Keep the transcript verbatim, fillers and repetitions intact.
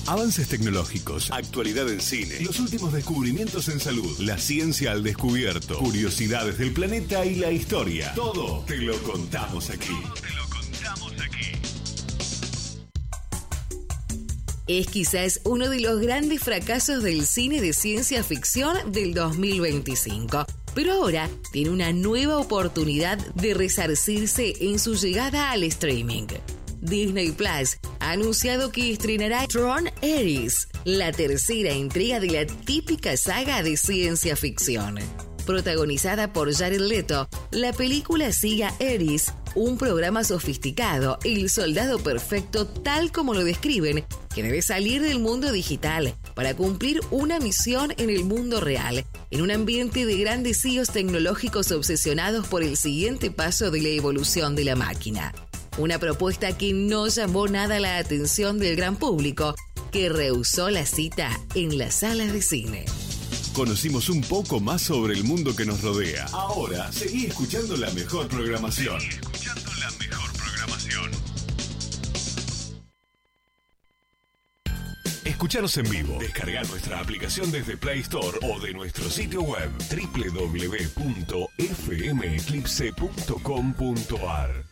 Avances tecnológicos, actualidad en cine, los últimos descubrimientos en salud, la ciencia al descubierto, curiosidades del planeta y la historia. Todo te lo contamos aquí. Todo te lo contamos aquí. Es quizás uno de los grandes fracasos del cine de ciencia ficción del dos mil veinticinco. Pero ahora tiene una nueva oportunidad de resarcirse en su llegada al streaming. Disney Plus ha anunciado que estrenará Tron Ares, la tercera entrega de la típica saga de ciencia ficción. Protagonizada por Jared Leto, la película sigue a Ares, un programa sofisticado, el soldado perfecto tal como lo describen, que debe salir del mundo digital para cumplir una misión en el mundo real, en un ambiente de grandes C E Os tecnológicos obsesionados por el siguiente paso de la evolución de la máquina. Una propuesta que no llamó nada la atención del gran público, que rehusó la cita en las salas de cine. Conocimos un poco más sobre el mundo que nos rodea. Ahora, seguí escuchando la mejor programación. Seguí escuchando la mejor programación. Escuchanos en vivo. Descarga nuestra aplicación desde Play Store o de nuestro sitio web doble u doble u doble u punto f m eclipse punto com punto a r.